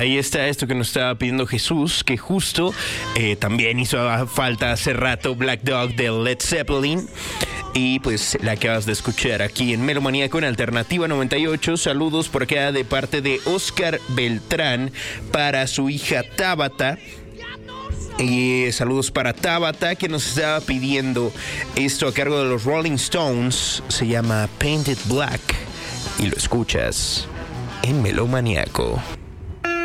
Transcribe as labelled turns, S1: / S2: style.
S1: Ahí está esto que nos estaba pidiendo Jesús, que justo también hizo falta hace rato, Black Dog de Led Zeppelin. Y pues la acabas de escuchar aquí en Melomanía con Alternativa 98. Saludos por acá de parte de Oscar Beltrán para su hija Tabata. Y saludos para Tabata, que nos estaba pidiendo esto a cargo de los Rolling Stones. Se llama Painted Black y lo escuchas en Melomaniaco.